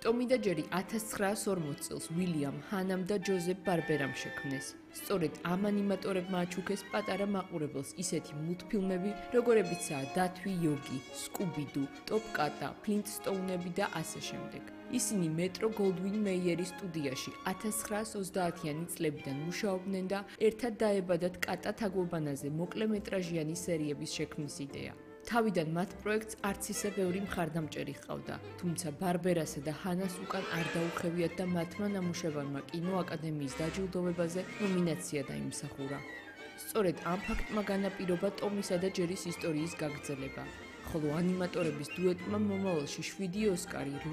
ტომი და ჯერი 1940 წელს ვილიამ ჰანამ და ჯოზეფ ბარბერამ შექმნეს. სწორედ ამ ანიმატორებმა აჩუქეს პატარა მაყურებელს ისეთი მულტფილმები, როგორებიცაა დათვი იოგი, სკუბიდუ, ტოპ კატა, ფლინტსტოუნები და ასე შემდეგ. ისინი მეტრო გოლდვინ მეიერის სტუდიაში 1930-იანი წლებიდან მუშაობდნენ და ერთად დაებადათ კატა თაგვობანაზე მოკლემეტრაჟიანი სერიების შექმნის იდეა. თავიდან მათ პროექტს არც ისე ბევრი მხარდამჭერი ჰყავდა, თუმცა ბარბერასა და ჰანას უკან არ დაუხევიათ და მათმა ნამუშევარმა კინოაკადემიის დაჯილდოვებაზე ნომინაცია დაიმსახურა. სწორედ ამ ფაქტმა განაპირობა ტომისა და ჯერის ისტორიის გაგრძელება, ხოლო ანიმატორების დუეტმა მომავალში 7 ოსკარი,